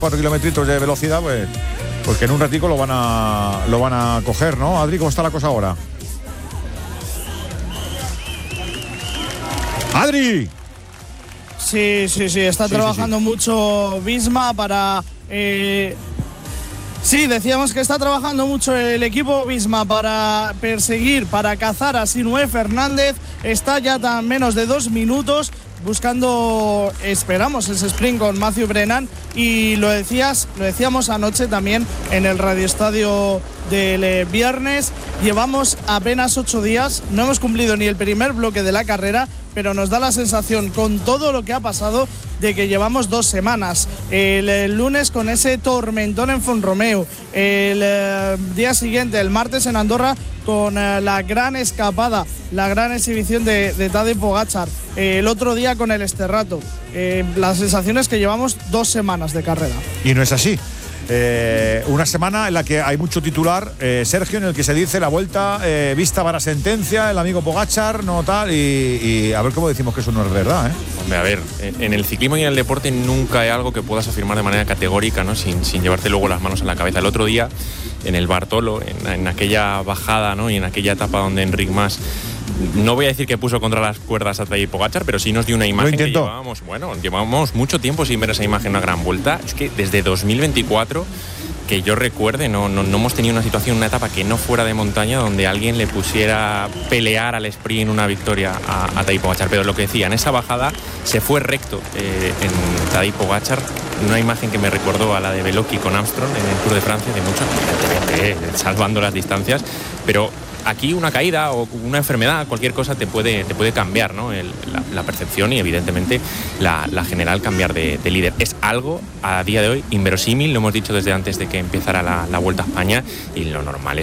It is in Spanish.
4 kilometritos de velocidad, pues que en un ratico lo van a coger, ¿no? Adri, ¿cómo está la cosa ahora? ¡Adri! Sí, está trabajando mucho Visma para... Sí, decíamos que está trabajando mucho el equipo Visma para perseguir, para cazar a Sinué Fernández. Está ya a menos de 2 minutos buscando, esperamos, ese sprint con Matthew Brennan. Y lo decíamos anoche también en el radioestadio del viernes. Llevamos apenas 8 días, no hemos cumplido ni el primer bloque de la carrera, pero nos da la sensación, con todo lo que ha pasado, de que llevamos 2 semanas. El lunes con ese tormentón en Font-Romeu, el día siguiente, el martes en Andorra, con la gran escapada, la gran exhibición de Tadej Pogačar, el otro día con el Sterrato. La sensación es que llevamos 2 semanas de carrera. Y no es así. Una semana en la que hay mucho titular, Sergio, en el que se dice la vuelta vista para sentencia, el amigo Pogačar, no tal, y a ver cómo decimos que eso no es verdad, ¿eh? Hombre, a ver, en el ciclismo y en el deporte nunca hay algo que puedas afirmar de manera categórica, ¿no? Sin llevarte luego las manos en la cabeza. El otro día, en el Bartolo, en aquella bajada, ¿no? Y en aquella etapa donde Enric Mas, no voy a decir que puso contra las cuerdas a Tadej Pogačar, pero sí nos dio una imagen que llevábamos mucho tiempo sin ver esa imagen, una gran vuelta. Es que desde 2024, que yo recuerde, no hemos tenido una situación, una etapa que no fuera de montaña donde alguien le pusiera pelear al sprint una victoria a Tadej Pogačar. Pero lo que decía, en esa bajada se fue recto en Tadej Pogačar, una imagen que me recordó a la de Beloki con Armstrong en el Tour de Francia, de mucho, evidentemente, salvando las distancias, pero aquí una caída o una enfermedad, cualquier cosa te puede cambiar, ¿no? La percepción y evidentemente la general cambiar de líder. Es algo a día de hoy inverosímil, lo hemos dicho desde antes de que empezara la Vuelta a España, y lo normal es